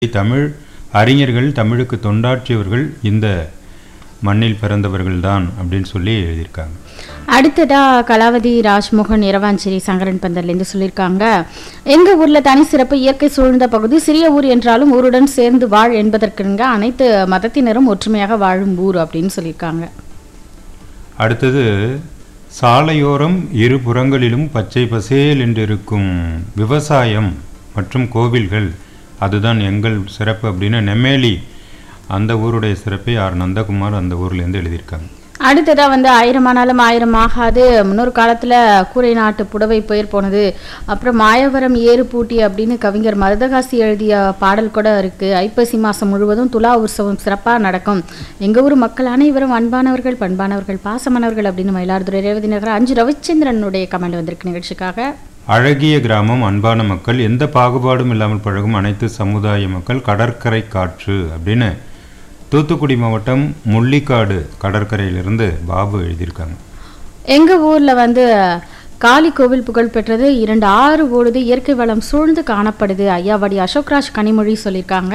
தமிழ் அறிஞர்கள் தமிழுக்கு தொண்டாற்றியவர்கள் இந்த மண்ணில் பிறந்தவர்கள்தான் அப்படின்னு சொல்லி எழுதியிருக்காங்க. அடுத்ததா கலாவதி ராஜ்மோகன் இரவாஞ்சேரி சங்கரன் பந்தர்லேருந்து சொல்லியிருக்காங்க. எங்க ஊர்ல தனி சிறப்பு இயற்கை சூழ்ந்த பகுதி, சிறிய ஊர் என்றாலும் ஊருடன் சேர்ந்து வாழ் என்பதற்குங்க அனைத்து மதத்தினரும் ஒற்றுமையாக வாழும் ஊர் அப்படின்னு சொல்லியிருக்காங்க. அடுத்தது சாலையோரம் இரு புறங்களிலும் பச்சை பசேல் என்றிருக்கும் விவசாயம் மற்றும் கோவில்கள், அதுதான் எங்கள் சிறப்பு அப்படின்னு நெம்மேலி அந்த ஊருடைய சிறப்பை ஆர் நந்தகுமார் அந்த ஊர்லேருந்து எழுதியிருக்காங்க. அடுத்ததா ஆயிரம் ஆனாலும் ஆயிரம் ஆகாது, முன்னொரு காலத்துல கூரை நாட்டு புடவை பெயர் போனது, அப்புறம் மாயவரம் ஏறு பூட்டி அப்படின்னு கவிஞர் மருதகாசி எழுதிய பாடல் கூட இருக்கு. ஐப்பசி மாசம் முழுவதும் துலா உற்சவம் சிறப்பா நடக்கும். எங்க ஊர் மக்கள் அனைவரும் அன்பானவர்கள், பண்பானவர்கள், பாசமானவர்கள் அப்படின்னு மயிலாடுதுறை ரேவதி நகர் அஞ்சு ரவிச்சந்திரனுடைய கமெண்ட் வந்திருக்கு நிகழ்ச்சிக்காக. அழகிய கிராமம், அன்பான மக்கள், எந்த பாகுபாடும் இல்லாமல் பழகும் அனைத்து சமுதாய மக்கள், கடற்கரை காற்று அப்படின்னு தூத்துக்குடி மாவட்டம் முள்ளிக்காடு கடற்கரையிலிருந்து பாபு எழுதியிருக்காங்க. எங்க ஊர்ல காளி கோவில் புகழ் பெற்றது, 2 ஆறு ஓடுது, இயற்கை வளம் சூழ்ந்து காணப்படுது. ஐயாவாடி அசோக்ராஜ் கனிமொழி சொல்லியிருக்காங்க.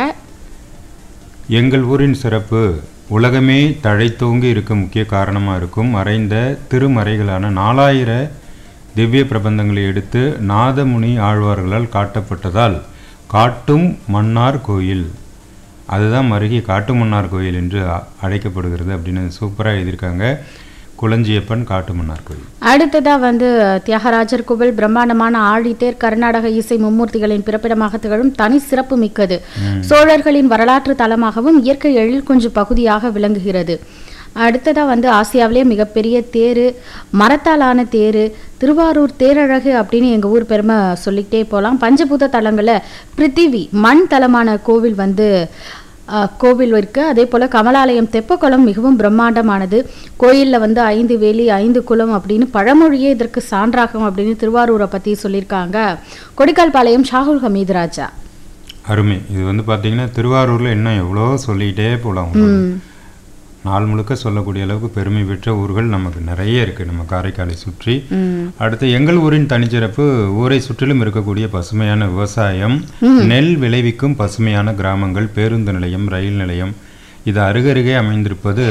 எங்கள் ஊரின் சிறப்பு உலகமே தழைத்தோங்கி இருக்க முக்கிய காரணமாக இருக்கும் மறைந்த திருமறைகளான 4000 திவ்ய பிரபந்தங்களை எடுத்து நாதமுனி ஆழ்வார்களால் காட்டப்பட்டதால் காட்டும் மன்னார் கோயில், அதுதான் மருகி காட்டு மன்னார் கோயில் என்று அழைக்கப்படுகிறது அப்படின்னு சூப்பராக எழுதியிருக்காங்க. குளஞ்சியப்பன் காட்டு மன்னார் கோயில். அடுத்ததா தியாகராஜர் கோவில் பிரம்மாண்டமான ஆழித்தேர், கர்நாடக இசை மும்மூர்த்திகளின் பிறப்பிடமாக திகழும் தனி சிறப்பு மிக்கது. சோழர்களின் வரலாற்று தலமாகவும் இயற்கை எழில் கொஞ்சம் பகுதியாக விளங்குகிறது. அடுத்ததா ஆசியாவிலே மிகப்பெரிய தேரு, மரத்தாலான தேரு, திருவாரூர் தேரழகு அப்படின்னு எங்க ஊர் பெருமை சொல்லிக்கிட்டே போகலாம். பஞ்சபூத தலங்கள்ல பிருத்திவி மண் தலமான கோவில் கோவில் இருக்கு. அதே போல கமலாலயம் தெப்பக்குளம் மிகவும் பிரம்மாண்டமானது. கோயில்ல 5 வேலி 5 குளம் அப்படின்னு பழமொழியே இதற்கு சான்றாகும் அப்படின்னு திருவாரூரை பத்தி சொல்லியிருக்காங்க. கொடிக்கால் பாளையம் ஷாகுல் ஹமீது ராஜா. அருமை. இது பார்த்தீங்கன்னா திருவாரூர்ல இன்னும் எவ்வளோ சொல்லிக்கிட்டே போகலாம். நாள் முழுக்க சொல்லக்கூடிய அளவுக்கு பெருமை பெற்ற ஊர்கள் நமக்கு நிறைய இருக்கு நம்ம காரைக்காலை சுற்றி. அடுத்து எங்கள் ஊரின் தனிச்சிறப்பு ஊரை சுற்றிலும் இருக்கக்கூடிய பசுமையான விவசாயம், நெல் விளைவிக்கும் பசுமையான கிராமங்கள், பேருந்து நிலையம், ரயில் நிலையம், இது அருகருகே அமைந்திருப்பது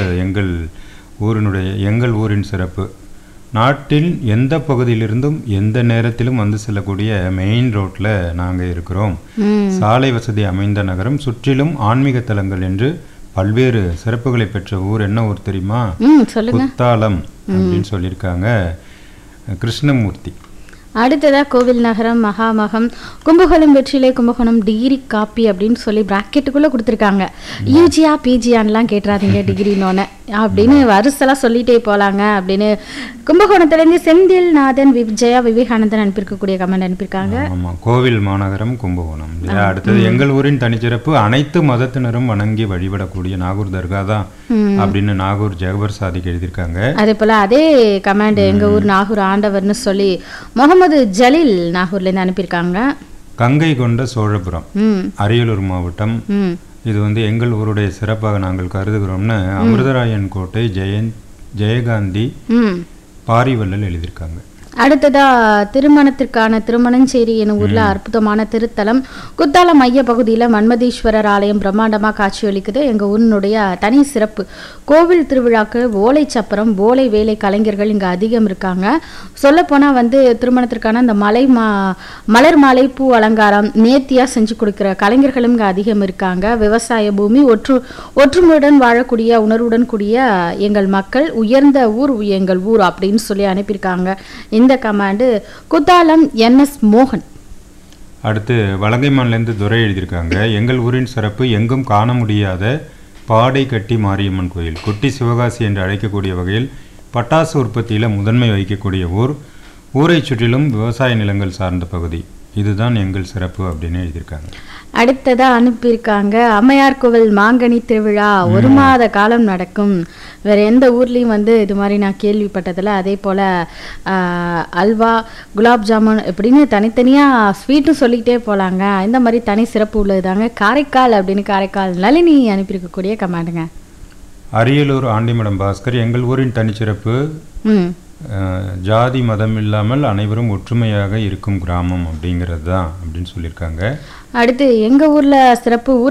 எங்கள் ஊரின் சிறப்பு. நாட்டில் எந்த பகுதியிலிருந்தும் எந்த நேரத்திலும் செல்லக்கூடிய மெயின் ரோட்ல நாங்கள் இருக்கிறோம். சாலை வசதி அமைந்த நகரம், சுற்றிலும் ஆன்மீக தலங்கள் என்று பல்வேறு சிறப்புகளை பெற்ற ஊர். என்ன ஊர் தெரியுமா? குத்தாலம் அப்படின்னு சொல்லியிருக்காங்க கிருஷ்ணமூர்த்தி. அடுத்ததா கோவில் நகரம், மகாமகம், கும்பகோணம் வெற்றிலை, கும்பகோணம் டிகிரி காப்பி அப்படின்னு சொல்லி பிராக்கெட்டுக்குள்ள கொடுத்துருக்காங்க. யூஜியா பிஜியான்லாம் கேட்டுறாதீங்க டிகிரினோன்னு அப்படின்னு வருசெல்லாம் சொல்லிட்டே போலாங்க அப்படின்னு கும்பகோணத்திலேருந்து செந்தில் நாதன் விஜயா விவேகானந்தன் அனுப்பியிருக்கக்கூடிய கமெண்ட் அனுப்பியிருக்காங்க. ஆமாம், கோவில் மாநகரம் கும்பகோணம். அடுத்தது எங்கள் ஊரின் தனிச்சிறப்பு அனைத்து மதத்தினரும் வணங்கி வழிபடக்கூடிய நாகூர் தர்கா தான் அப்படின்னு நாகூர் ஜெகபர் சாதிக்கு எழுதியிருக்காங்க. அதே போல அதே கமெண்ட் எங்க ஊர் நாகூர் ஆண்டவர்னு சொல்லி முகமது ஜலீல் நாகூர்ல இருந்து அனுப்பியிருக்காங்க. கங்கை கொண்ட சோழபுரம், அரியலூர் மாவட்டம். இது எங்கள் ஊருடைய சிறப்பாக நாங்கள் கருதுகிறோம்னு அமிர்தராயன் கோட்டை ஜெயகாந்தி பாரிவள்ளல் எழுதியிருக்காங்க. அடுத்ததா திருமணத்திற்கான திருமணஞ்சேரி எனும் ஊர்ல அற்புதமான திருத்தலம், குத்தாலம் மைய பகுதியில மன்மதீஸ்வரர் ஆலயம் பிரம்மாண்டமா காட்சியளிக்குது. எங்க ஊரினுடைய தனி சிறப்பு கோவில் திருவிழாக்கு ஓலை சப்பரம், ஓலை வேலை கலைஞர்கள் இங்க அதிகம் இருக்காங்க. சொல்ல போனா திருமணத்திற்கான அந்த மலர் மாலை பூ அலங்காரம் நேர்த்தியா செஞ்சு கொடுக்கிற கலைஞர்களும் இங்க அதிகம் இருக்காங்க. விவசாய பூமி, ஒற்றுமையுடன் வாழக்கூடிய உணர்வுடன் கூடிய எங்கள் மக்கள், உயர்ந்த ஊர் எங்கள் ஊர் அப்படின்னு சொல்லி அனுப்பியிருக்காங்க. இந்த கமாண்டு குத்தாலம் NS மோகன். அடுத்து வலங்கைமான்லேருந்து துரை எழுதியிருக்காங்க. எங்கள் ஊரின் சிறப்பு எங்கும் காண முடியாத பாடை கட்டி மாரியம்மன் கோயில், குட்டி சிவகாசி என்று அழைக்கக்கூடிய வகையில் பட்டாசு உற்பத்தியில் முதன்மை வகிக்கக்கூடிய ஊரை சுற்றிலும் விவசாய நிலங்கள் சார்ந்த பகுதி, இதுதான் எங்கள் சிறப்பு அப்படின்னு எழுதியிருக்காங்க. அடுத்ததா அனுப்பியிருக்காங்க அம்மையார் கோவில் மாங்கனி திருவிழா 1 மாத காலம் நடக்கும். வேற எந்த ஊர்லேயும் இது மாதிரி நான் கேள்விப்பட்டதில்ல. அதே போல அல்வா, குலாப் ஜாமுன் இப்படின்னு தனித்தனியாக ஸ்வீட்டும் சொல்லிக்கிட்டே போகலாங்க. இந்த மாதிரி தனி சிறப்பு உள்ளதுதாங்க காரைக்கால் அப்படின்னு காரைக்கால் நளினி அனுப்பியிருக்கக்கூடிய கமாண்டுங்க. அரியலூர் ஆண்டிமடம் பாஸ்கர், எங்கள் ஊரின் தனிச்சிறப்பு ஜாதி மதம் இல்லாமல் அனைவரும் ஒற்றுமையாக இருக்கும் கிராமம் அப்படிங்கிறது தான் அப்படின்னு சொல்லியிருக்காங்க. அடுத்து எங்க ஊர்ல சிறப்பு